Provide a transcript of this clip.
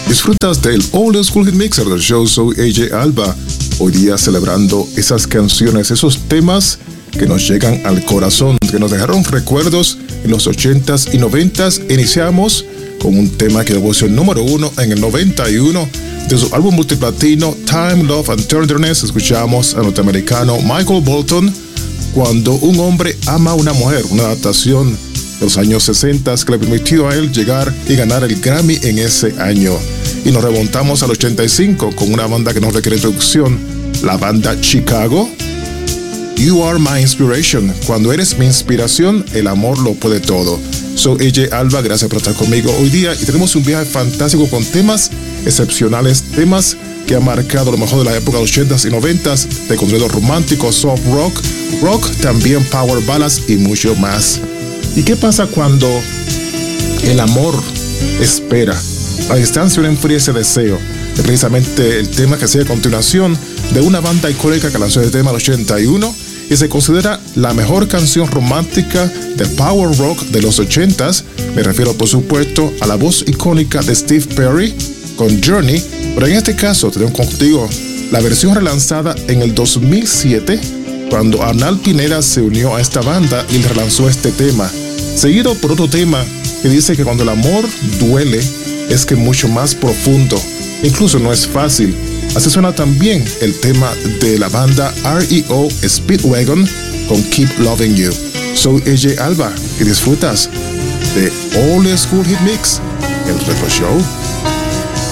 Disfrutas del Old School Hit Mixer del show. Soy AJ Alba. Hoy día celebrando esas canciones, esos temas que nos llegan al corazón, que nos dejaron recuerdos en los 80s y 90s. Iniciamos con un tema que llegó a ser número 1 en el 91 de su álbum multiplatino Time, Love and Tenderness. Escuchamos al norteamericano Michael Bolton, Cuando un hombre ama a una mujer, una adaptación de los años 60 que le permitió a él llegar y ganar el Grammy en ese año. Y nos remontamos al 85 con una banda que no requiere introducción, la banda Chicago. You Are My Inspiration. Cuando eres mi inspiración, el amor lo puede todo. Soy AJ Alba, gracias por estar conmigo hoy día y tenemos un viaje fantástico con temas excepcionales, temas que han marcado lo mejor de la época de los 80s y 90s, de contenido romántico, soft rock, rock, también power ballads y mucho más. ¿Y qué pasa cuando el amor espera? La distancia no enfría ese deseo. Es precisamente el tema que sigue a continuación de una banda icónica que lanzó el tema en el 81 y se considera la mejor canción romántica de power rock de los 80s. Me refiero, por supuesto, a la voz icónica de Steve Perry con Journey, pero en este caso tenemos contigo la versión relanzada en el 2007 cuando Arnal Pineda se unió a esta banda y le relanzó este tema, seguido por otro tema que dice que cuando el amor duele es que mucho más profundo, incluso no es fácil. Así suena también el tema de la banda REO Speedwagon con Keep Loving You. Soy AJ Alba y disfrutas de Old School Hit Mix, el Retro Show.